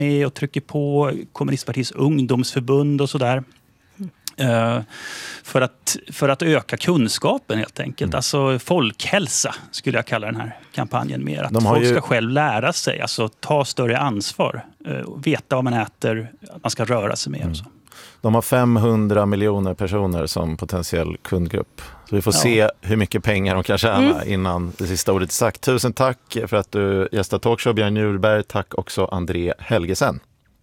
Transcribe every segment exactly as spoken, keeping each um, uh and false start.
med och trycker på, Kommunistpartiets ungdomsförbund och sådär. Uh, för, att, för att öka kunskapen helt enkelt. Mm. Alltså folkhälsa skulle jag kalla den här kampanjen mer. Att folk ju... ska själv lära sig, alltså ta större ansvar. Uh, veta vad man äter, att man ska röra sig mer. Mm. Och så. De har femhundra miljoner personer som potentiell kundgrupp. Så vi får ja. se hur mycket pengar de kan tjäna mm. innan det sista ordet är sagt. Tusen tack för att du gästar Talkshow, Björn Njurberg. Tack också André Helgesen.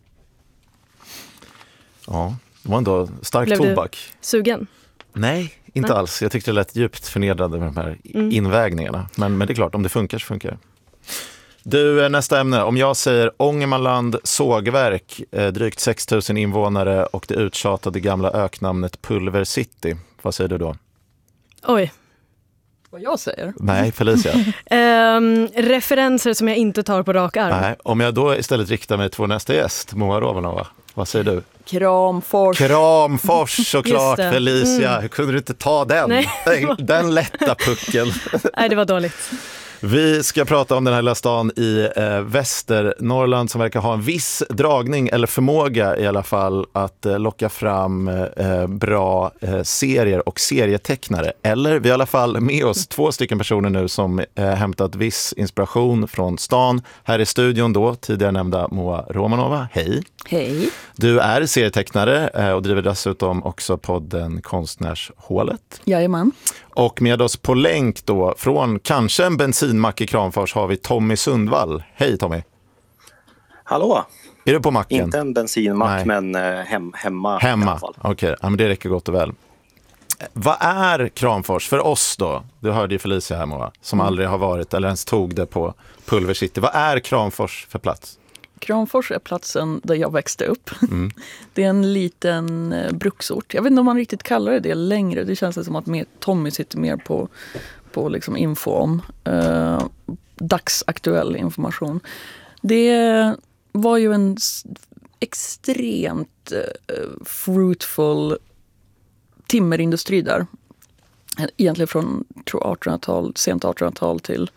Ja, det var ändå stark Blev tobak. Du sugen? Nej, inte Nej. alls. Jag tyckte det lät djupt förnedrande med de här mm. invägningarna. Men, men det är klart, om det funkar så funkar det. Du, nästa ämne. Om jag säger Ångermanland sågverk, eh, drygt sex tusen invånare och det uttjatade gamla öknamnet Pulver City. Vad säger du då? Oj. Vad jag säger? Nej, Felicia. um, referenser som jag inte tar på rak arm. Nej, om jag då istället riktar mig till vår nästa gäst, Moa Romanova. Vad säger du? Kramfors. Kramfors, såklart, Felicia. Mm. Hur kunde du inte ta den? Den, den lätta pucken. Nej, det var dåligt. Vi ska prata om den här lilla stan i eh, Västernorrland som verkar ha en viss dragning eller förmåga i alla fall att eh, locka fram eh, bra eh, serier och serietecknare. Eller vi har i alla fall med oss två stycken personer nu som eh, hämtat viss inspiration från stan. Här i studion då, tidigare nämnda Moa Romanova. Hej! Hej! Du är serietecknare eh, och driver dessutom också podden Konstnärshålet. Jajamän. Och med oss på länk då, från kanske en bensinmack i Kramfors har vi Tommy Sundvall. Hej Tommy. Hallå. Är du på macken? Inte en bensinmack, Nej. men eh, hem, hemma. Hemma, okej. Okay. Ja, men det räcker gott och väl. Vad är Kramfors för oss då? Du hörde ju Felicia här, Moa, som mm. aldrig har varit eller ens tog det på Pulver City. Vad är Kramfors för plats? Kramfors är platsen där jag växte upp. Mm. Det är en liten eh, bruksort. Jag vet inte om man riktigt kallar det det längre. Det känns som att mer, Tommy sitter mer på, på liksom info om eh, dagsaktuell information. Det var ju en extremt eh, fruitful timmerindustri där. Egentligen från tror artonhundratal, sent artonhundratal till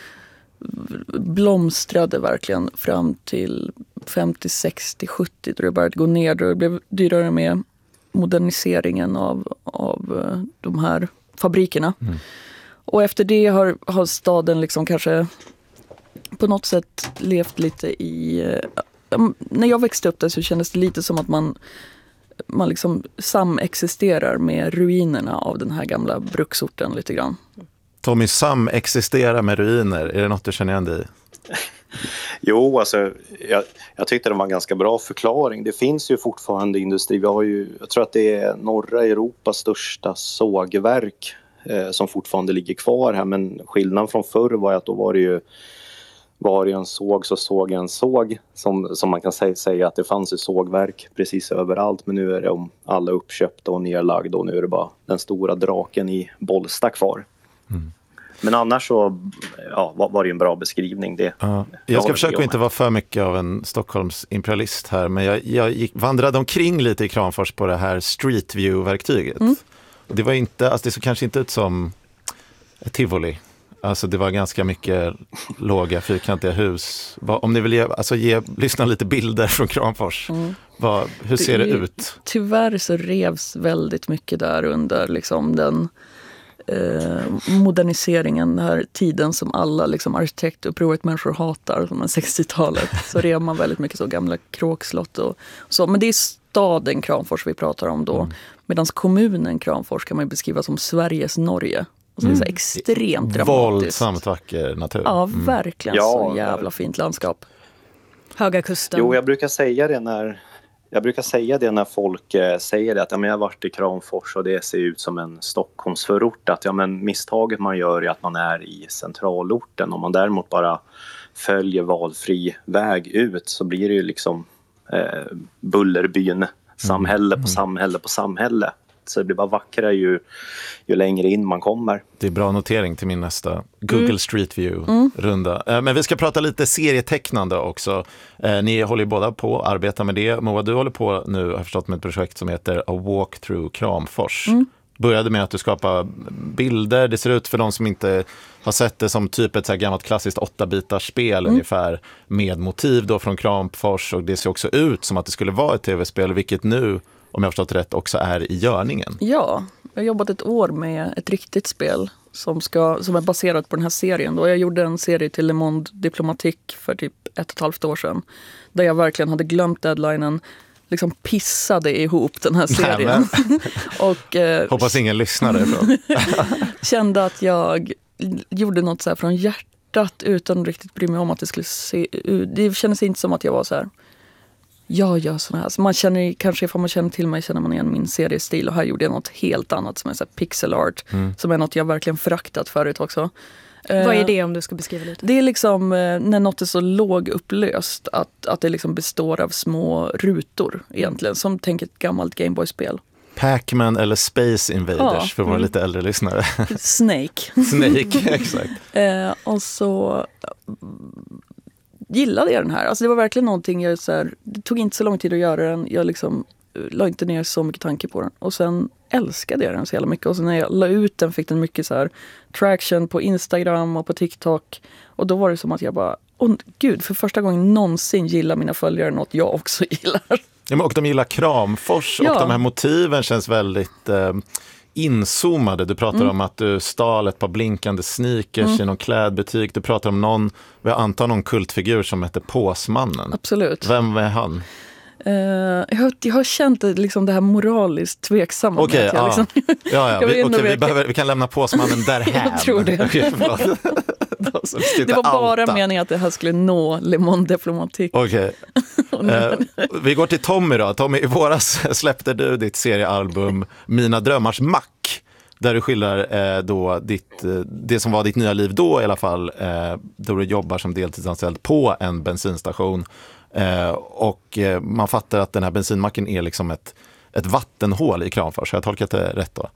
blomstrade verkligen fram till femtio, sextio, sjuttio då det började gå ner, då det blev dyrare med moderniseringen av, av de här fabrikerna. Mm. Och efter det har, har staden liksom kanske på något sätt levt lite i... När jag växte upp där så kändes det lite som att man, man liksom samexisterar med ruinerna av den här gamla bruksorten lite grann. Tommy, samexisterar med ruiner. Är det något du känner igen dig i? Jo, alltså jag, jag tyckte det var en ganska bra förklaring. Det finns ju fortfarande industri. Vi har ju, jag tror att det är norra Europas största sågverk eh, som fortfarande ligger kvar här. Men skillnaden från förr var att då var det ju var det en såg så såg en såg. Som, som man kan säga, säga att det fanns ju sågverk precis överallt. Men nu är det alla uppköpta och nedlagda och nu är det bara den stora draken i Bollsta kvar. Mm. Men annars så ja, var det en bra beskrivning. Det, ja. Jag ska försöka inte vara för mycket av en Stockholms imperialist här, men jag, jag gick, vandrade omkring lite i Kramfors på det här Street View-verktyget. Mm. Det var inte, alltså det såg kanske inte ut som ett tivoli. Alltså det var ganska mycket låga, fyrkantiga hus. Om ni vill ge, alltså ge, lyssna lite bilder från Kramfors. Mm. Vad, hur ser det, det ut? Tyvärr så revs väldigt mycket där under liksom den Eh, moderniseringen, den här tiden som alla liksom, arkitektupproret människor hatar, som sextiotalet, så rev man väldigt mycket så gamla kråkslott och så. Men det är staden Kramfors vi pratar om då. Mm. Medan kommunen Kramfors kan man ju beskriva som Sveriges Norge. Och så mm. är det så extremt dramatiskt. Våldsamt vacker natur. Ja, verkligen. Mm. Så jävla fint landskap. Höga kusten. Jo, jag brukar säga det när Jag brukar säga det när folk eh, säger det, att ja, men jag har varit i Kramfors och det ser ut som en Stockholmsförort. Att ja, men misstaget man gör är att man är i centralorten. Om man däremot bara följer valfri väg ut så blir det ju liksom eh, Bullerbyn, samhälle på samhälle på samhälle. Så det blir bara vackrare ju, ju längre in man kommer. Det är bra notering till min nästa Google mm. Street View-runda. Mm. Men vi ska prata lite serietecknande också. Ni håller ju båda på att arbeta med det. Moa, du håller på nu, har förstått, med ett projekt som heter A Walk Through Kramfors. Mm. började med att du skapar bilder. Det ser ut, för de som inte har sett det, som typ ett så här gammalt klassiskt åtta-bitars spel mm. ungefär, med motiv då från Kramfors, och det ser också ut som att det skulle vara ett tv-spel, vilket nu, om jag har förstått rätt, också är i görningen. Ja, jag har jobbat ett år med ett riktigt spel som, ska, som är baserat på den här serien. Då jag gjorde en serie till Le Monde Diplomatique för typ ett och ett halvt år sedan, där jag verkligen hade glömt deadlinen, liksom pissade ihop den här serien. och, eh, Hoppas ingen lyssnar därifrån. Kände att jag gjorde något så här från hjärtat utan att riktigt bry mig om att det skulle se ut. Det kändes inte som att jag var så här, jag gör såna här. Så man känner, kanske ifall man känner till mig känner man igen min seriestil, och här gjorde jag något helt annat som är så här pixel art, mm. som är något jag verkligen föraktat förut också. Vad är det, om du ska beskriva lite? Det är liksom när något är så lågupplöst att, att det liksom består av små rutor egentligen, som tänker ett gammalt Gameboy-spel. Pac-Man eller Space Invaders, ja, för våra mm. lite äldre lyssnare. Snake. Snake, exakt. eh, och så gillade jag den här. Alltså det var verkligen någonting jag så här, det tog inte så lång tid att göra den. Jag liksom la inte ner så mycket tanke på den. Och sen älskade jag den så jävla mycket. Och sen när jag la ut den fick den mycket så här traction på Instagram och på TikTok. Och då var det som att jag bara, åh gud, för första gången någonsin gillar mina följare något jag också gillar. Ja, och de gillar Kramfors, ja. Och de här motiven känns väldigt eh, inzoomade. Du pratar mm. om att du stal ett par blinkande sneakers mm. i någon klädbutik. Du pratar om någon, jag antar någon kultfigur som heter Påsmannen. Absolut. Vem är han? Uh, jag, har, jag har känt det, liksom det här moraliskt tveksamma. Okej, okay, ja. Liksom, ja, ja. Vi, okay, vi, behöver, vi kan lämna Påsmannen därhän. Jag tror det. Okay, det var bara outa. Meningen att det här skulle nå Le Monde Diplomatique. Okej. Okay. uh, vi går till Tommy då. Tommy, i våras släppte du ditt seriealbum Mina drömmars mack, där du skildrar eh, då ditt, eh, det som var ditt nya liv då i alla fall, eh, då du jobbar som deltidsanställd på en bensinstation. Eh, och eh, man fattar att den här bensinmacken är liksom ett, ett vattenhål i Kramfors. Har jag tolkat det rätt då?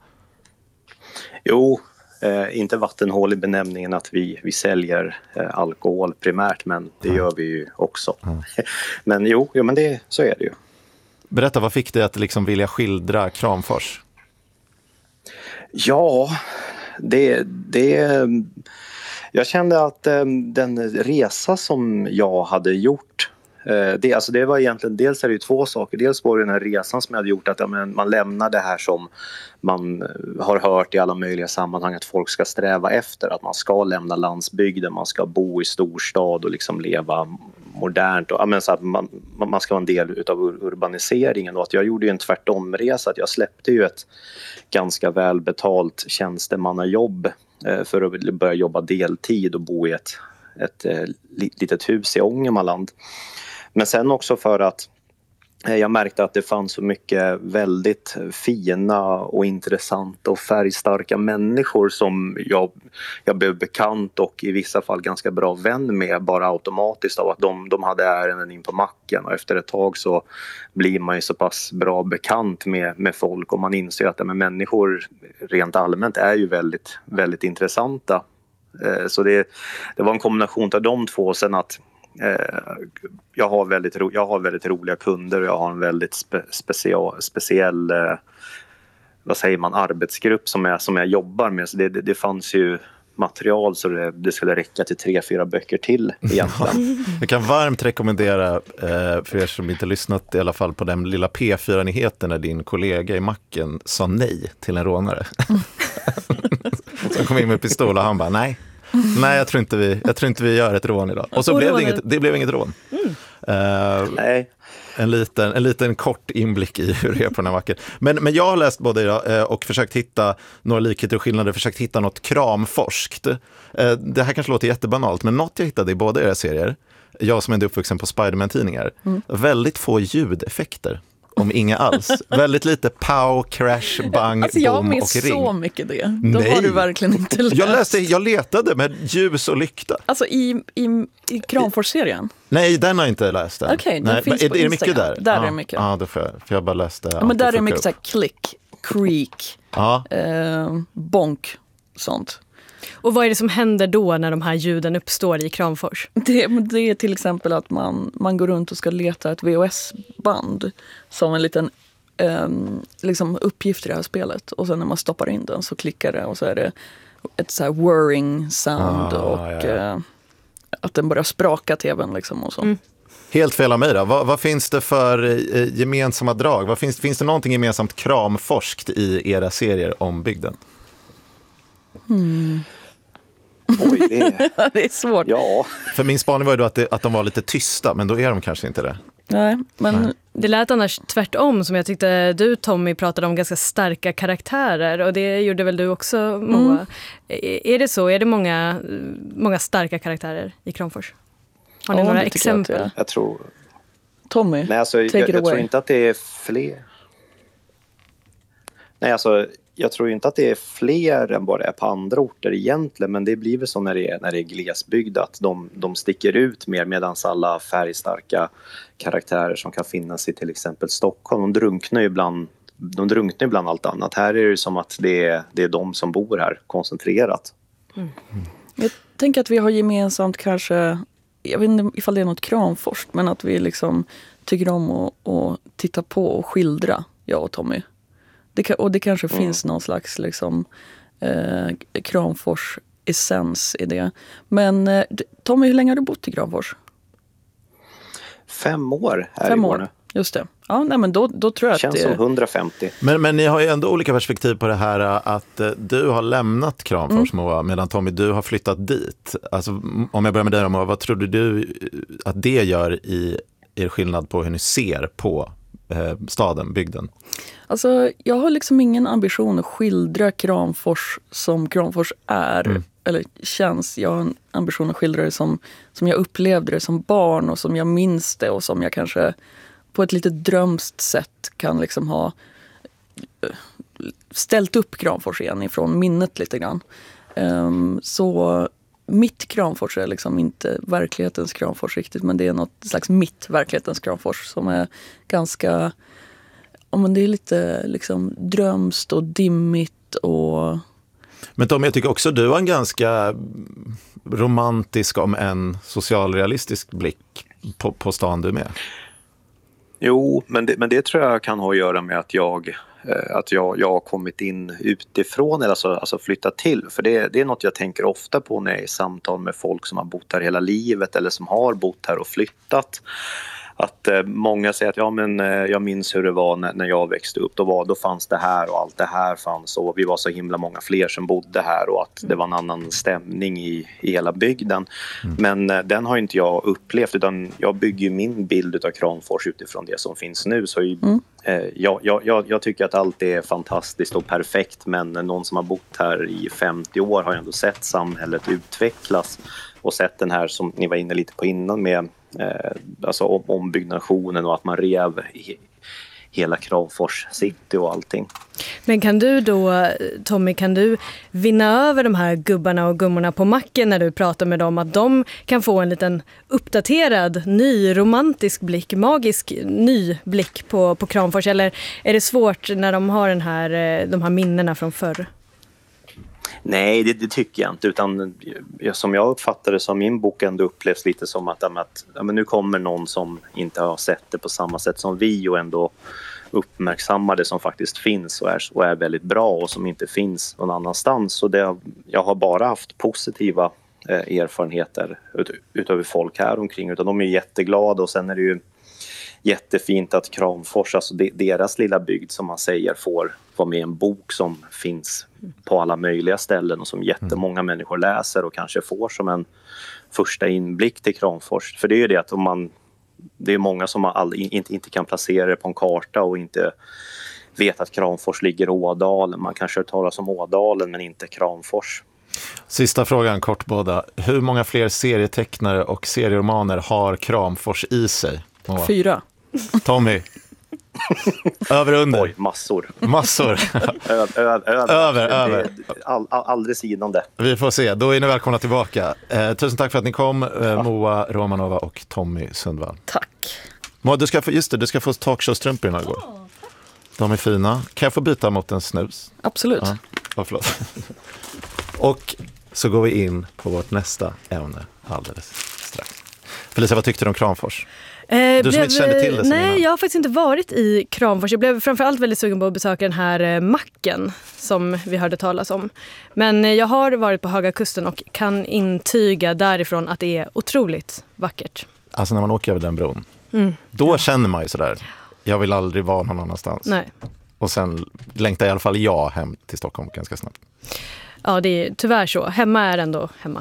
Jo, eh, inte vattenhål i benämningen att vi, vi säljer eh, alkohol primärt, men det mm. gör vi ju också. Mm. Men jo, jo men det, så är det ju. Berätta, vad fick dig att liksom vilja skildra Kramfors? Ja, det... det jag kände att eh, den resa som jag hade gjort, Det, alltså det var egentligen, dels är det ju två saker. Dels var det den här resan som jag hade gjort, att ja, men man lämnar det här som man har hört i alla möjliga sammanhang att folk ska sträva efter. Att man ska lämna landsbygden, man ska bo i storstad och liksom leva modernt. Och, ja, men så att man, man ska vara en del av urbaniseringen. Och att jag gjorde ju en tvärtomresa, att jag släppte ju ett ganska välbetalt tjänstemannajobb eh, för att börja jobba deltid och bo i ett, ett eh, litet hus i Ångermanland. Men sen också för att jag märkte att det fanns så mycket väldigt fina och intressanta och färgstarka människor som jag, jag blev bekant och i vissa fall ganska bra vän med bara automatiskt av att de, de hade ärenden in på macken. Och efter ett tag så blir man ju så pass bra bekant med, med folk och man inser att men människor rent allmänt är ju väldigt, väldigt intressanta. Så det, det var en kombination av de två. Sen att Jag har, väldigt ro, jag har väldigt roliga kunder och jag har en väldigt spe, special, speciell eh, vad säger man, arbetsgrupp som jag, som jag jobbar med. Så det, det, det fanns ju material så det, det skulle räcka till tre, fyra böcker till egentligen. Jag kan varmt rekommendera eh, för er som inte lyssnat i alla fall på den lilla P fyra-nyheten när din kollega i macken sa nej till en rånare. Så han kom in med pistol och han bara nej. Nej, jag tror inte vi, jag tror inte vi gör ett rån idag. Och så och blev det, inget, det blev inget rån. Mm. Uh, Nej. En liten, en liten kort inblick i hur det är på den här macken. Men, men jag har läst både idag och försökt hitta några likheter och skillnader, försökt hitta något kramforskt. Uh, det här kanske låter jättebanalt, men något jag hittade i båda era serier, jag som är uppvuxen på Spider-Man-tidningar, mm. väldigt få ljudeffekter. Om inga alls. Väldigt lite pow, crash, bang, alltså, bom och ring. Jag minns så mycket det. Då Nej. Har du verkligen inte läst. Jag, läste, jag letade med ljus och lykta. Alltså i, i, i Kramfors-serien? Nej, den har jag inte läst än. Okej, den finns är, på är det Instagram. Mycket där? Där ja, är det mycket. Ja, då får jag, för jag bara läste. Ja, men där är det mycket så här klick, creak, ja. eh, bonk, sånt. Och vad är det som händer då när de här ljuden uppstår i Kramfors? Det, det är till exempel att man, man går runt och ska leta ett V H S-band som en liten eh, liksom uppgifter i det här spelet. Och sen när man stoppar in den så klickar det och så är det ett så här whirring sound Ah, och ja, ja. Eh, att den börjar spraka tvn liksom och så. Mm. Helt fel av mig då. Vad, vad finns det för eh, gemensamma drag? Vad finns, finns det någonting gemensamt kramforskt i era serier om bygden? Mm. Oj, det är... Det är svårt. Ja, För min spaning var ju då att, det, att de var lite tysta, men då är de kanske inte det. Nej, men Nej. Det lät annars tvärtom, som jag tyckte du, Tommy, pratade om ganska starka karaktärer, och det gjorde väl du också, Moa. Mm. Är är det så? Är det många, många starka karaktärer i Kramfors? Har ni Ja, några det tycker jag att exempel? det är. jag tror... Tommy, Nej, alltså, take jag, it jag tror away. inte att det är fler. Nej, alltså, jag tror inte att det är fler än vad det är på andra orter egentligen. Men det blir väl så när det är, när det är glesbygd att de, de sticker ut mer, medan alla färgstarka karaktärer som kan finnas i till exempel Stockholm, de drunknar ju bland, de drunknar bland allt annat. Här är det som att det är, det är de som bor här koncentrerat. Jag tänker att vi har gemensamt kanske, jag vet inte ifall det är något Kramfors, men att vi liksom tycker om att, att titta på och skildra, jag och Tommy. Det kan, och det kanske Mm. finns någon slags liksom, eh, Kramfors essens i det. Men eh, Tommy, hur länge har du bott i Kramfors? Fem år här Fem i år år, nu. just det. Ja, nej, men då, då tror jag Känns att som det... hundrafemtio. Men, men ni har ju ändå olika perspektiv på det här att eh, du har lämnat Kramfors, Mm. Moa, medan Tommy, du har flyttat dit. Alltså, m- om jag börjar med dig, Moa, vad trodde du eh, att det gör i er skillnad på hur ni ser på eh, staden, bygden? Alltså, jag har liksom ingen ambition att skildra Kramfors som Kramfors är, Mm. eller känns. Jag har en ambition att skildra det som, som jag upplevde det som barn och som jag minns det och som jag kanske på ett lite drömskt sätt kan liksom ha eh, ställt upp Kramfors igen ifrån minnet lite grann. Um, så mitt Kramfors är liksom inte verklighetens Kramfors riktigt, men det är något slags mitt verklighetens Kramfors som är ganska... Ja, men det är lite liksom drömst och dimmigt och... Men Tommy, jag tycker också du har en ganska romantisk, om en socialrealistisk blick på, på stan du med. Jo, men det, men det tror jag kan ha att göra med att jag, eh, att jag, jag har kommit in utifrån, eller alltså, alltså flyttat till. För det, det är något jag tänker ofta på när jag är i samtal med folk som har bott här hela livet eller som har bott här och flyttat. Att eh, många säger att ja, men, eh, jag minns hur det var när, när jag växte upp. Då, var, då fanns det här och allt det här fanns och vi var så himla många fler som bodde här och att det var en annan stämning i, i hela bygden. Mm. Men eh, den har inte jag upplevt, utan jag bygger ju min bild av Kramfors utifrån det som finns nu. Så i, Mm. eh, jag, jag, jag tycker att allt är fantastiskt och perfekt, men någon som har bott här i femtio år har ju ändå sett samhället utvecklas och sett den här, som ni var inne lite på innan, med Eh, alltså om, ombyggnationen och att man rev he, hela Kramfors city och allting. Men kan du då, Tommy, kan du vinna över de här gubbarna och gummorna på macken när du pratar med dem, att de kan få en liten uppdaterad, ny, romantisk blick, magisk, ny blick på, på Kramfors? Eller är det svårt när de har den här, de här minnena från förr? Nej, det, det tycker jag inte, utan som jag uppfattar det, som min bok ändå upplevs lite som att, att ja, men nu kommer någon som inte har sett det på samma sätt som vi och ändå uppmärksammar det som faktiskt finns och är, och är väldigt bra och som inte finns någon annanstans. Så det, jag har bara haft positiva eh, erfarenheter ut, utöver folk här omkring, utan de är jätteglada. Och sen är det ju jättefint att Kramfors, alltså deras lilla bygd som man säger, får vara med i en bok som finns på alla möjliga ställen och som jättemånga människor läser och kanske får som en första inblick till Kramfors. För det är ju det att om man, det är många som all, inte, inte kan placera det på en karta och inte vet att Kramfors ligger i Ådalen. Man kanske hör talas om Ådalen men inte Kramfors. Sista frågan, kort båda. Hur många fler serietecknare och serieromaner har Kramfors i sig? Åh. Fyra. Tommy. Över under. Oj, massor. Massor. Ö, ö, över. Över, över. All, all, alldeles sidan det. Vi får se. Då är ni välkomna tillbaka. Eh, tusen tack för att ni kom, eh, Moa Romanova och Tommy Sundvall. Tack. Moa, du ska få, just det, du ska få talkshow-strumpor innan igår. De är fina. Kan jag få byta mot en snus? Absolut. Ja, ja, förlåt. Och så går vi in på vårt nästa ämne alldeles strax. Felicia, vad tyckte du om Kramfors? Eh, du som blev, inte kände till det sen Nej, innan. jag har faktiskt inte varit i Kramfors. Jag blev framförallt väldigt sugen på att besöka den här eh, macken som vi hörde talas om. Men eh, jag har varit på Höga Kusten och kan intyga därifrån att det är otroligt vackert. Alltså när man åker över den bron, Mm. då känner man ju sådär, jag vill aldrig vara någon annanstans. Nej. Och sen längtar i alla fall jag hem till Stockholm ganska snabbt. Ja, det är tyvärr så. Hemma är ändå hemma.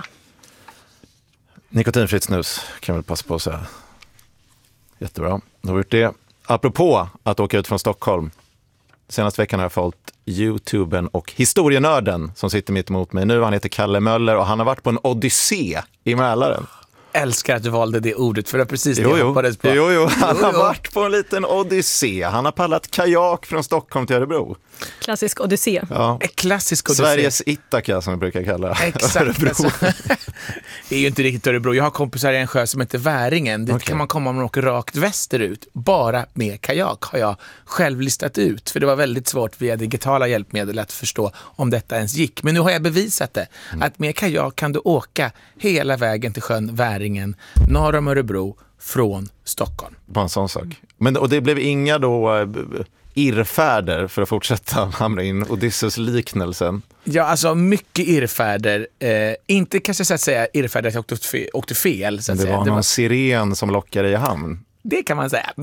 Nikotinfritt snus kan jag väl passa på att säga. Jättebra, då har vi gjort det. Apropå att åka ut från Stockholm. Senaste veckan har jag följt YouTubern och historienörden som sitter mitt emot mig nu. Han heter Kalle Möller och han har varit på en odyssé i Mälaren. Älskar att du valde det ordet, för det är precis det Jo, jag jo. hoppades på. Jo, jo. Han Jo, har jo. varit på en liten odyssé. Han har pallat kajak från Stockholm till Örebro. Klassisk odyssé. Ja. En klassisk odyssé. Sveriges Ithaka som vi brukar kalla Exakt. Örebro. Alltså, det är ju inte riktigt Örebro. Jag har kompisar i en sjö som heter Väringen. Dit Okej. kan man komma om man åker rakt västerut. Bara med kajak har jag själv listat ut. För det var väldigt svårt via digitala hjälpmedel att förstå om detta ens gick. Men nu har jag bevisat det. Att med kajak kan du åka hela vägen till sjön Väringen norr om Örebro från Stockholm. Bara en sån sak. Men, och det blev inga då äh, irrfärder för att fortsätta hamna in Odysseus-liknelsen. Ja, alltså mycket irrfärder. Eh, inte kanske så att säga irrfärder att jag åkte fel. Åkte fel så att Det säga. var Det någon var- siren som lockade i hamn. Det kan man säga.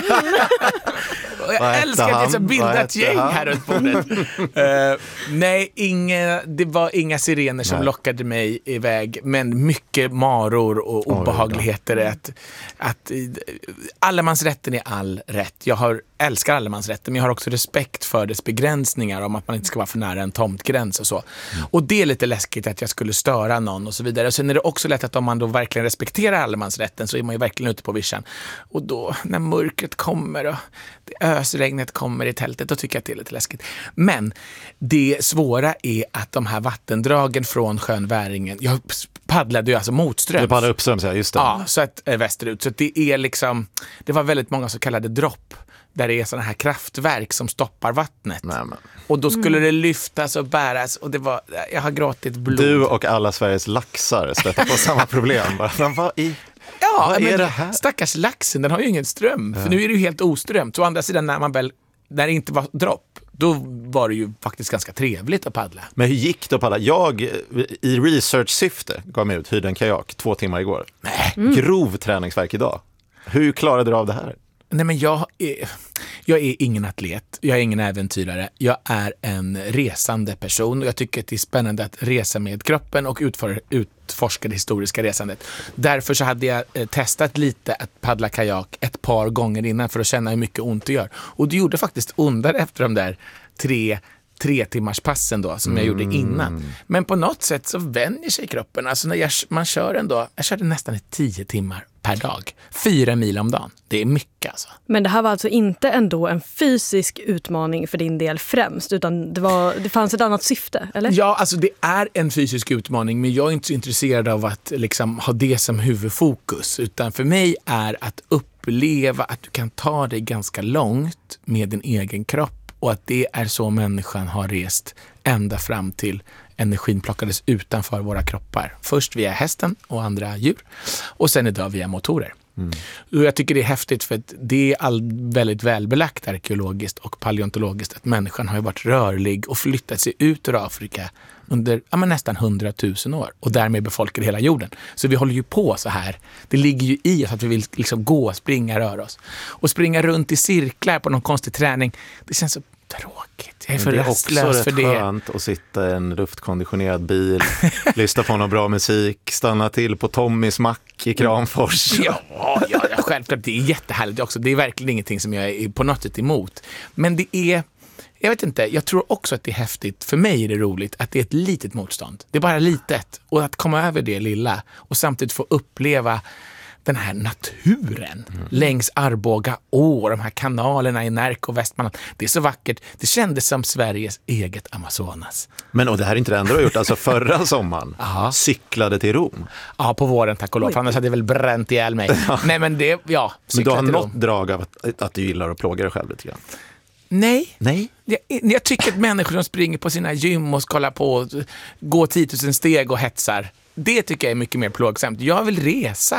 Och jag Vad hette älskar att jag ska han? bilda Vad ett hette gäng han? här runt bordet. uh, nej, inga, det var inga sirener som Nej. lockade mig iväg, men mycket maror och Oj, obehagligheter. Att, att, uh, allemansrätten är all rätt. Jag har, älskar allemansrätten, men jag har också respekt för dess begränsningar om att man inte ska vara för nära en tomtgräns och så. Mm. Och det är lite läskigt att jag skulle störa någon och så vidare. Och sen är det också lätt att om man då verkligen respekterar allemansrätten så är man ju verkligen ute på vischan. Och då när mörkret kommer och det ösregnet kommer i tältet, då tycker jag att det är lite läskigt. Men det svåra är att de här vattendragen från sjön Väringen, jag paddlade ju alltså motströms. Det paddlar uppströms, ja, just det. Ja, så att, eh, västerut. Så att det är liksom, det var väldigt många så kallade dropp där det är sådana här kraftverk som stoppar vattnet. Nej, men. Och då skulle det lyftas och bäras och det var, jag har gråtit blod. Du och alla Sveriges laxar stöter på samma problem. Bara, men vad i... Ja, Vad är men det här? stackars laxen, den har ju ingen ström. För nu är det ju helt oströmt. Så å andra sidan, när man väl, när det inte var dropp, då var det ju faktiskt ganska trevligt att paddla. Men hur gick det att paddla? Jag i research-syfte gav mig ut, hyrde en kajak två timmar igår. Nej. Grov träningsverk idag. Hur klarade du av det här? Nej, men jag är, jag är ingen atlet, jag är ingen äventyrare. Jag är en resande person och jag tycker att det är spännande att resa med kroppen och utföra, utforska det historiska resandet. Därför så hade jag eh, testat lite att paddla kajak ett par gånger innan för att känna hur mycket ont det gör. Och det gjorde faktiskt ondare efter de där tre tre timmars passen då som jag gjorde innan. Men på något sätt så vänjer sig kroppen. Alltså när jag, man kör ändå, jag körde nästan tio timmar per dag. Fyra mil om dagen. Det är mycket alltså. Men det här var alltså inte ändå en fysisk utmaning för din del främst, utan det, var, det fanns ett annat syfte, eller? Ja, alltså det är en fysisk utmaning, men jag är inte så intresserad av att liksom ha det som huvudfokus. Utan för mig är att uppleva att du kan ta dig ganska långt med din egen kropp. Och att det är så människan har rest ända fram till energin plockades utanför våra kroppar. Först via hästen och andra djur och sen idag via motorer. Mm. Och jag tycker det är häftigt för att det är all, väldigt välbelagt arkeologiskt och paleontologiskt att människan har ju varit rörlig och flyttat sig ut ur Afrika under ja, men nästan hundratusen år och därmed befolkar hela jorden. Så vi håller ju på så här. Det ligger ju i oss att vi vill liksom gå, springa, röra oss. Och springa runt i cirklar på någon konstig träning, det känns så tråkigt. Jag är för det är rastlös också för rätt det. skönt att sitta i en luftkonditionerad bil, lyssna på någon bra musik, stanna till på Tommys mack i Kramfors. Ja, ja, ja, självklart. Det är jättehärligt också. Det är verkligen ingenting som jag är på något sätt emot. Men det är, jag vet inte, jag tror också att det är häftigt. För mig är det roligt att det är ett litet motstånd. Det är bara litet. Och att komma över det lilla och samtidigt få uppleva den här naturen mm. längs Arboga å, de här kanalerna i Närke och Västmanland. Det är så vackert. Det kändes som Sveriges eget Amazonas. Men och det här är inte det enda du har gjort. Alltså förra sommaren Aha. cyklade till Rom. Ja, på våren tack och lov. Annars hade jag väl bränt ihjäl mig. Nej, men det, ja. Men du har till något Rom. drag av att, att du gillar att plåga dig själv lite grann. Nej. Nej. Jag, jag tycker att människor som springer på sina gym och kollar på och går tio tusen steg och hetsar, det tycker jag är mycket mer plågsamt. Jag vill resa.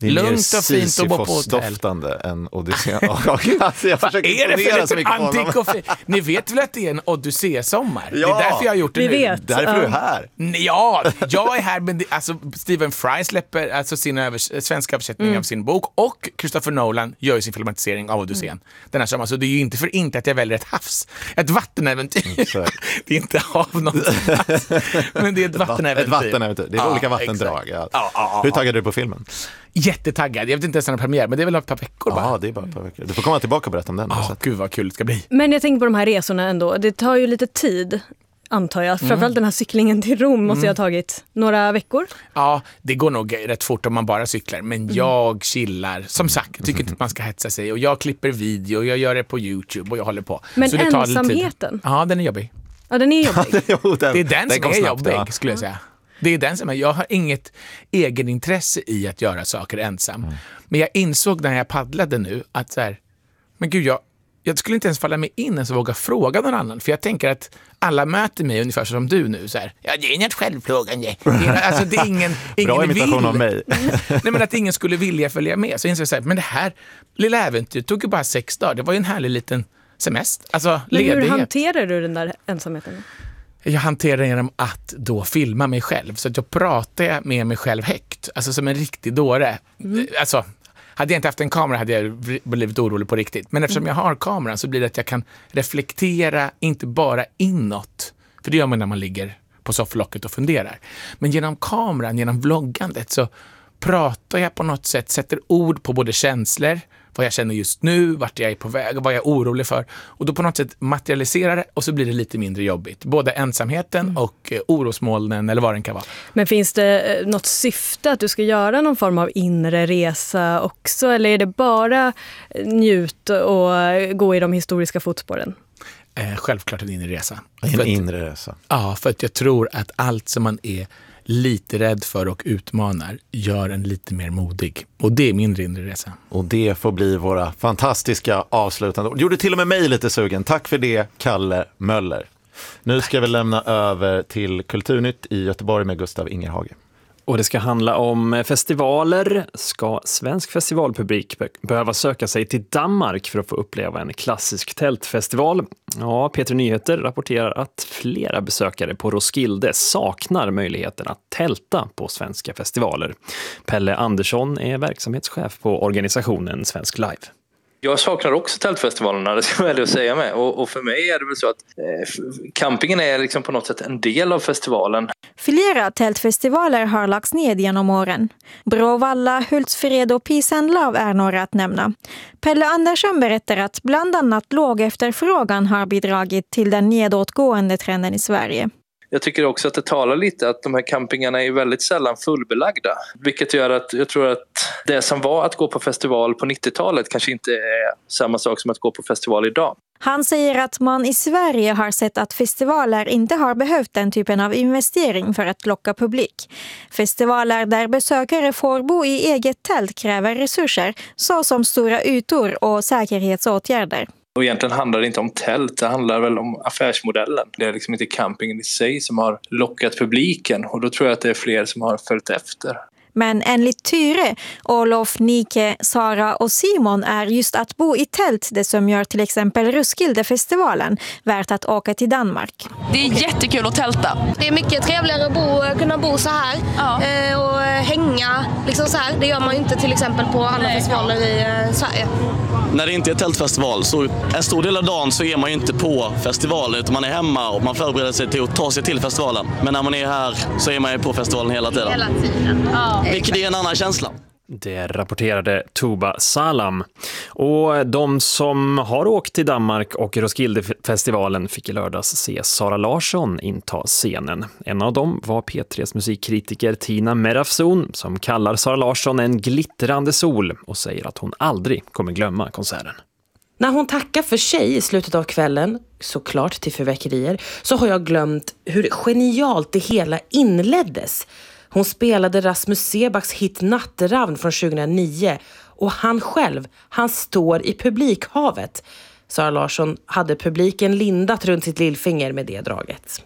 Det är lugnt mer och fint att bo på hotell. Sisyfos-doftande än Odysseen. alltså, jag försöker Är det imponera för så ett mycket på honom. antik och fi- Ni vet väl att det är en Odyssey-sommar? Ja, det är därför jag har gjort det vi nu. vet. Därför är du här. Ja, jag är här, men det, alltså, Stephen Fry släpper alltså sin övers- svenska översättning mm. av sin bok, och Christopher Nolan gör ju sin filmatisering av Odysseen mm. den här sommaren. Så det är ju inte för inte att jag väljer ett havs, ett vattenäventyr. Mm, det är inte hav någonstans, men det är ett vattenäventyr. Ett vattenäventyr. Det är ja, olika vattendrag. Ja. Ja, ja, Hur taggad är du på filmen? Jättetaggad. Jag vet inte ens när den har premiär, men det är väl ett par veckor bara. Ja, det är bara ett par veckor. Du får komma tillbaka och berätta om den. Ja, oh, gud vad kul det ska bli. Men jag tänker på de här resorna ändå. Det tar ju lite tid, antar jag. Framförallt mm. den här cyklingen till Rom måste mm. jag ha tagit några veckor. Ja, det går nog rätt fort om man bara cyklar. Men mm. jag chillar. Som sagt, jag tycker inte att man ska hetsa sig. Och jag klipper video, jag gör det på YouTube och jag håller på. Men så det tar ensamheten? Ja, den är jobbig. Ja, den är jobbig. jo, den, det är den, den som är snabbt, jobbig, ja. skulle jag säga. Det är den som är, jag har inget egenintresse i att göra saker ensam. Mm. Men jag insåg när jag paddlade nu att så här, men gud, jag, jag skulle inte ens falla mig in ens och våga fråga någon annan. För jag tänker att alla möter mig ungefär som du nu. Så här, ja, det är inget självplågande. Det är, alltså, det är ingen, ingen Bra imitation vill. av mig. Nej, men att ingen skulle vilja följa med. Så jag insåg så här, men det här lilla äventyret tog ju bara sex dagar. Det var ju en härlig liten semester. Alltså, men ledighet. Hur hanterar du den där ensamheten? Jag hanterar genom att då filma mig själv. Så att jag pratar med mig själv högt. Alltså som en riktig dåre. Mm. Alltså, hade jag inte haft en kamera hade jag blivit orolig på riktigt. Men eftersom mm. jag har kameran så blir det att jag kan reflektera inte bara inåt. För det gör man när man ligger på sofflocket och funderar. Men genom kameran, genom vloggandet så pratar jag på något sätt, sätter ord på både känslor, vad jag känner just nu, vart jag är på väg och vad jag är orolig för. Och då på något sätt materialiserar det och så blir det lite mindre jobbigt. Både ensamheten mm. och eh, orosmolnen eller vad den kan vara. Men finns det eh, något syfte att du ska göra någon form av inre resa också? Eller är det bara njut och gå i de historiska fotspåren? Eh, självklart en inre resa. En för att, inre resa. Ja, för att jag tror att allt som man är lite rädd för och utmanar gör en lite mer modig. Och det är min inre resa. Och det får bli våra fantastiska avslutande ord. Gjorde till och med mig lite sugen. Tack för det, Kalle Möller. Nu ska vi lämna över till Kulturnytt i Göteborg med Gustav Ingerhage. Och det ska handla om festivaler. Ska svensk festivalpublik be- behöva söka sig till Danmark för att få uppleva en klassisk tältfestival? Ja, P tre Nyheter rapporterar att flera besökare på Roskilde saknar möjligheten att tälta på svenska festivaler. Pelle Andersson är verksamhetschef på organisationen Svensk Live. Jag saknar också tältfestivalerna, det ska jag väl säga med. Och, och för mig är det väl så att eh, campingen är liksom på något sätt en del av festivalen. Flera tältfestivaler har lagts ned genom åren. Bråvalla, Hultsfred och Peace and Love är några att nämna. Pelle Andersson berättar att bland annat låg efterfrågan har bidragit till den nedåtgående trenden i Sverige. Jag tycker också att det talar lite att de här campingarna är väldigt sällan fullbelagda. Vilket gör att jag tror att det som var att gå på festival på nittiotalet kanske inte är samma sak som att gå på festival idag. Han säger att man i Sverige har sett att festivaler inte har behövt den typen av investering för att locka publik. Festivaler där besökare får bo i eget tält kräver resurser, såsom stora ytor och säkerhetsåtgärder. Och egentligen handlar det inte om tält, det handlar väl om affärsmodellen. Det är liksom inte campingen i sig som har lockat publiken och då tror jag att det är fler som har följt efter. Men enligt Tyre, Olof, Nike, Sara och Simon är just att bo i tält det som gör till exempel Roskildefestivalen värt att åka till Danmark. Det är jättekul att tälta. Det är mycket trevligare att bo, kunna bo så här ja. och hänga liksom så här. Det gör man ju inte till exempel på andra Nej. festivaler i Sverige. När det inte är tältfestival så en stor del av dagen så är man ju inte på festivalen utan man är hemma och man förbereder sig till att ta sig till festivalen. Men när man är här så är man ju på festivalen hela tiden. Hela tiden, ja. Vilket är en annan känsla. Det rapporterade Tuba Salam. Och de som har åkt till Danmark och Roskildefestivalen fick i lördags se Sara Larsson inta scenen. En av dem var P tre:s musikkritiker Tina Merafzon som kallar Sara Larsson en glittrande sol och säger att hon aldrig kommer glömma konserten. När hon tackar för sig i slutet av kvällen, såklart till förväckerier, så har jag glömt hur genialt det hela inleddes. Hon spelade Rasmus Sebaks hit Natteravn från tjugohundranio och han själv, han står i publikhavet. Sara Larsson hade publiken lindat runt sitt lillfinger med det draget.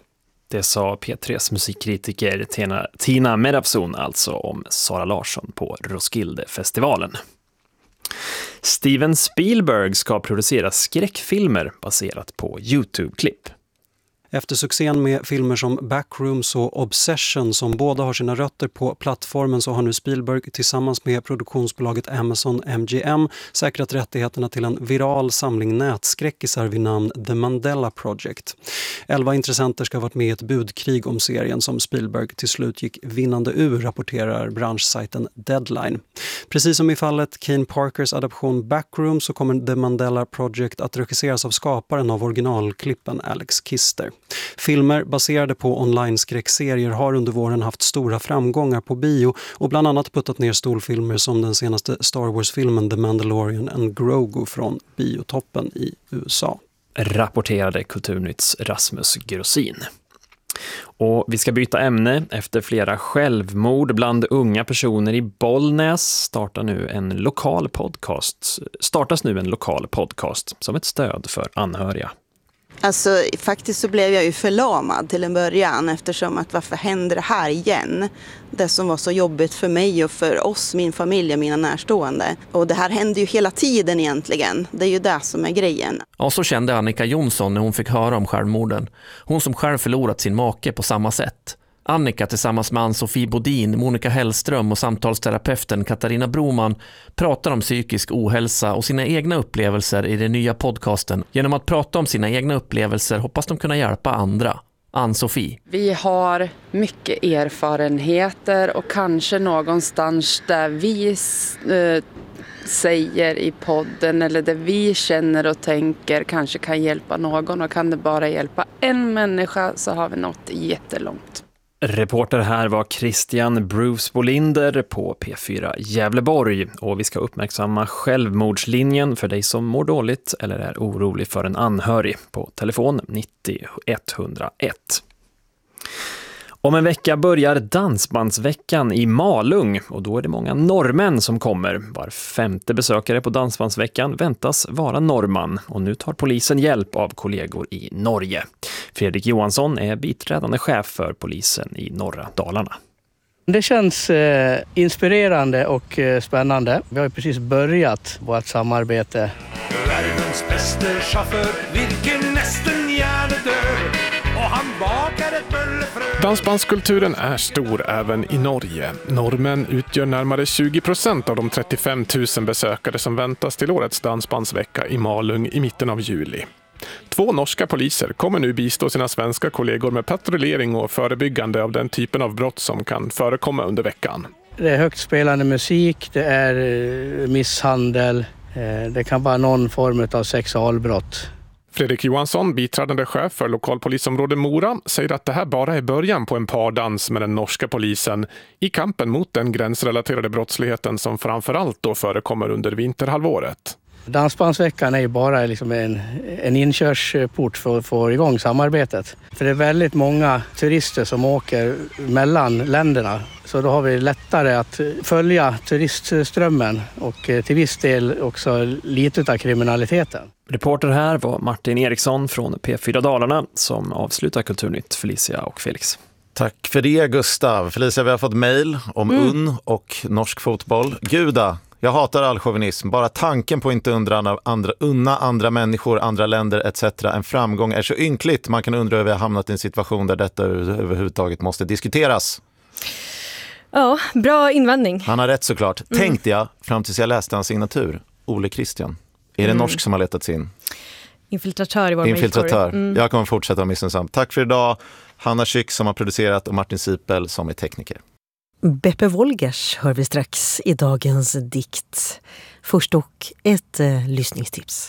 Det sa P tre:s musikkritiker Tina, Tina Medavson alltså om Sara Larsson på Roskilde-festivalen. Steven Spielberg ska producera skräckfilmer baserat på YouTube-klipp. Efter succén med filmer som Backrooms och Obsession som båda har sina rötter på plattformen så har nu Spielberg tillsammans med produktionsbolaget Amazon M G M säkrat rättigheterna till en viral samling nätskräckisar vid namn The Mandela Project. Elva intressenter ska ha varit med i ett budkrig om serien som Spielberg till slut gick vinnande ur, rapporterar branschsajten Deadline. Precis som i fallet Kane Parkers adaption Backrooms så kommer The Mandela Project att regisseras av skaparen av originalklippen Alex Kister. Filmer baserade på online-skräckserier har under våren haft stora framgångar på bio och bland annat puttat ner storfilmer som den senaste Star Wars-filmen The Mandalorian and Grogu från biotoppen i U S A. Rapporterade Kulturnytts Rasmus Grossin. Och vi ska byta ämne. Efter flera självmord bland unga personer i Bollnäs startar nu en lokal podcast, startas nu en lokal podcast som ett stöd för anhöriga. Alltså faktiskt så blev jag ju förlamad till en början eftersom att varför händer det här igen? Det som var så jobbigt för mig och för oss, min familj och mina närstående. Och det här händer ju hela tiden egentligen. Det är ju det som är grejen. Ja, så kände Annika Jonsson när hon fick höra om självmorden. Hon som själv förlorat sin make på samma sätt. Annika tillsammans med Ann-Sofie Bodin, Monica Hellström och samtalsterapeuten Katarina Broman pratar om psykisk ohälsa och sina egna upplevelser i den nya podcasten. Genom att prata om sina egna upplevelser hoppas de kunna hjälpa andra. Ann-Sofie. Vi har mycket erfarenheter och kanske någonstans där vi eh, säger i podden eller där vi känner och tänker kanske kan hjälpa någon, och kan det bara hjälpa en människa så har vi nått jättelångt. Reporter här var Christian Bruce Bolinder på P fyra Gävleborg, och vi ska uppmärksamma självmordslinjen för dig som mår dåligt eller är orolig för en anhörig på telefon nittio ett noll ett. Om en vecka börjar Dansbandsveckan i Malung, och då är det många norrmän som kommer. Var femte besökare på Dansbandsveckan väntas vara norrman, och nu tar polisen hjälp av kollegor i Norge. Fredrik Johansson är biträdande chef för polisen i norra Dalarna. Det känns eh, inspirerande och eh, spännande. Vi har ju precis börjat vårt samarbete. Världens bästa chaufför, vilken nästan hjärndör, och han bakar ett böllefrö. Dansbandskulturen är stor även i Norge. Norrmän utgör närmare tjugo procent av de trettiofem tusen besökare som väntas till årets dansbandsvecka i Malung i mitten av juli. Två norska poliser kommer nu bistå sina svenska kollegor med patrullering och förebyggande av den typen av brott som kan förekomma under veckan. Det är högt spelande musik, det är misshandel, det kan vara någon form av sexualbrott. Fredrik Johansson, biträdande chef för lokalpolisområde Mora, säger att det här bara är början på en pardans med den norska polisen i kampen mot den gränsrelaterade brottsligheten som framförallt då förekommer under vinterhalvåret. Dansbandsveckan är ju bara liksom en, en inkörsport för att få igång samarbetet. För det är väldigt många turister som åker mellan länderna. Så då har vi lättare att följa turistströmmen och till viss del också lite av kriminaliteten. Reporter här var Martin Eriksson från P fyra Dalarna som avslutar Kulturnytt. Felicia och Felix. Tack för det, Gustav. Felicia, vi har fått mejl om mm. unn och norsk fotboll. Guda, jag hatar all chauvinism. Bara tanken på inte undra andra, unna andra människor, andra länder et cetera. En framgång är så ynkligt. Man kan undra hur vi har hamnat i en situation där detta överhuvudtaget måste diskuteras. Ja, bra invändning. Han har rätt såklart. Mm. Tänkte jag fram tills jag läste hans signatur. Ole Christian. Är det mm. norsk som har letats in? Infiltratör i vår Infiltratör. Mm. Jag kommer fortsätta med missunnsam. Tack för idag. Hanna Schück som har producerat och Martin Sipel som är tekniker. Beppe Wolgers hör vi strax i dagens dikt. Först dock ett eh, lyssningstips.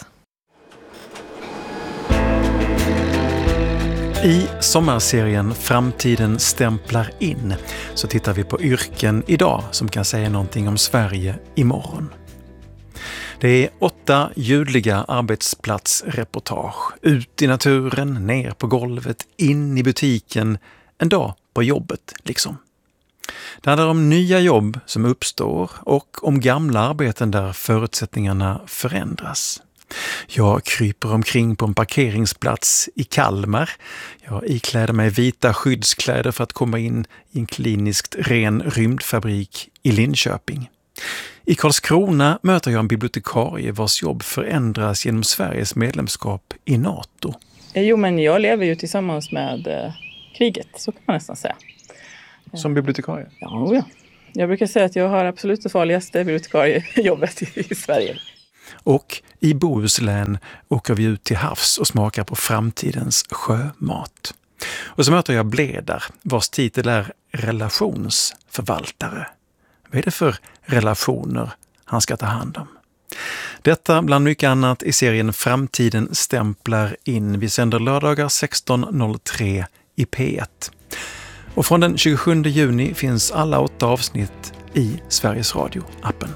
I sommarserien Framtiden stämplar in så tittar vi på yrken idag som kan säga någonting om Sverige imorgon. Det är åtta ljudliga arbetsplatsreportage. Ut i naturen, ner på golvet, in i butiken. En dag på jobbet liksom. Det handlar om nya jobb som uppstår och om gamla arbeten där förutsättningarna förändras. Jag kryper omkring på en parkeringsplats i Kalmar. Jag ikläder mig vita skyddskläder för att komma in i en kliniskt ren rymdfabrik i Linköping. I Karlskrona möter jag en bibliotekarie vars jobb förändras genom Sveriges medlemskap i NATO. Jo, men jag lever ju tillsammans med eh, kriget, så kan man nästan säga. Som bibliotekarie? Ja, ja. Jag brukar säga att jag har absolut det farligaste bibliotekariejobbet i, i Sverige. Och i Bohuslän åker vi ut till havs och smakar på framtidens sjömat. Och så möter jag Bledar, vars titel är relationsförvaltare. Vad är det för relationer han ska ta hand om? Detta bland mycket annat i serien Framtiden stämplar in. Vi sänder lördagar sexton noll tre i P ett. Och från den tjugosjunde juni finns alla åtta avsnitt i Sveriges Radio-appen.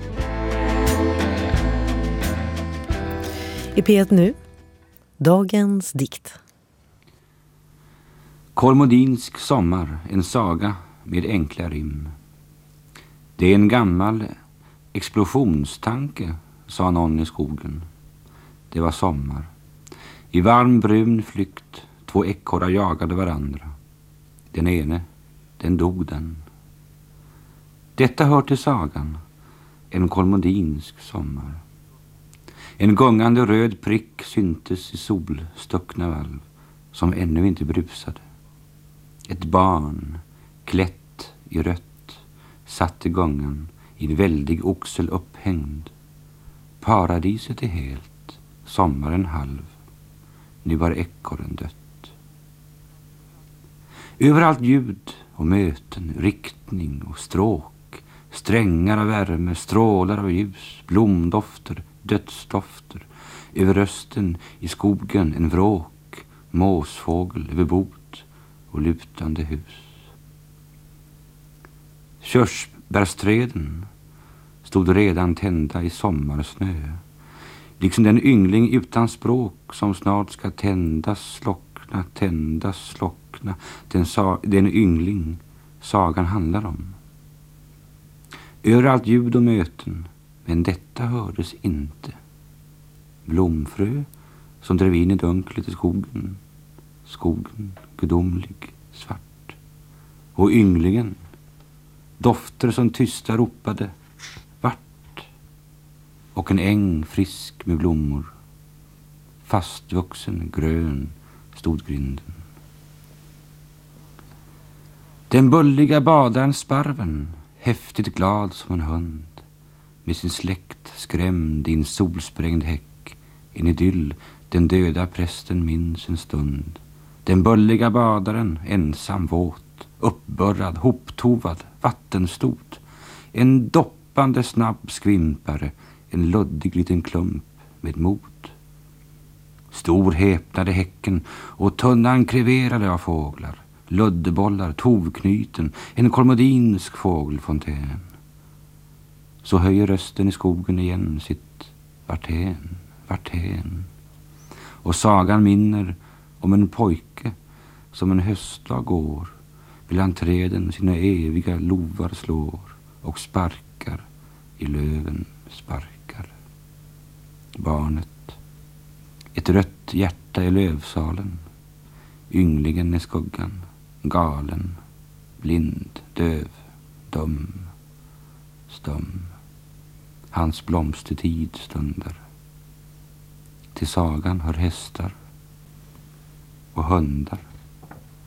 I P ett nu, dagens dikt. Kolmodinsk sommar, en saga med enkla rim. Det är en gammal explosionstanke, sa någon i skogen. Det var sommar. I varm brun flykt, två ekorrar jagade varandra. Den ene, den dog den. Detta hör till sagan, en kolmodinsk sommar. En gungande röd prick syntes i solstuckna valv som ännu inte brusade. Ett barn, klätt i rött, satt i gungan i en väldig oxel upphängd. Paradiset är helt, sommaren halv. Nu var ekorren dött. Överallt ljud och möten, riktning och stråk, strängar av värme, strålar av ljus, blomdofter, dödsdofter. Över rösten i skogen en vråk, måsfågel över bot och lutande hus. Körsbärsträden stod redan tända i sommarsnö, liksom den yngling utan språk som snart ska tändas, slockna, tändas, slockna. Den, sa, den yngling sagan handlar om. Överallt ljud och möten, men detta hördes inte. Blomfrö som drev in i dunklet i skogen, skogen gudomlig, svart. Och ynglingen, dofter som tysta ropade, vart? Och en äng frisk med blommor, fastvuxen, grön, stod grinden. Den bulliga badaren Sparven, häftigt glad som en hund, med sin släkt skrämd i en solsprängd häck, en idyll den döda prästen minns en stund. Den bulliga badaren, ensam våt, uppbörrad, hoptovad, vattenstot, en doppande snabb skvimpare, en luddig liten klump med mod. Stor häpnade häcken och tunnan kreverade av fåglar, luddebollar, tovknyten, en kolmodinsk fågelfontän. Så höjer rösten i skogen igen sitt vartän, vartän. Och sagan minner om en pojke som en höstdag går, bland träden sina eviga lovar slår och sparkar i löven, sparkar. Barnet, ett rött hjärta i lövsalen, ynglingen i skuggan, galen, blind, döv, dum, stum. Hans blomstertid stundar. Till sagan hör hästar och hundar